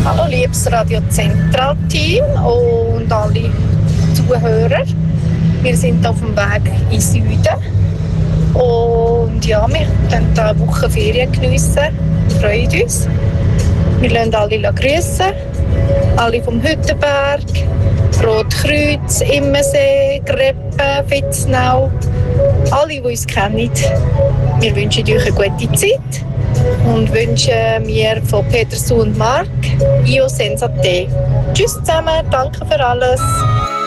Hallo liebes Radio Zentral-Team und alle Zuhörer. Wir sind auf dem Weg in den Süden und ja, wir können hier eine Woche Ferien geniessen. Wir freuen uns. Wir lassen alle grüßen. Alle vom Hüttenberg, Rotkreuz, Immersee, Greppen, Fitznau. Alle, die uns kennen. Wir wünschen euch eine gute Zeit und wünschen mir von Peter, Sue und Mark Io Sensate. Tschüss zusammen, danke für alles.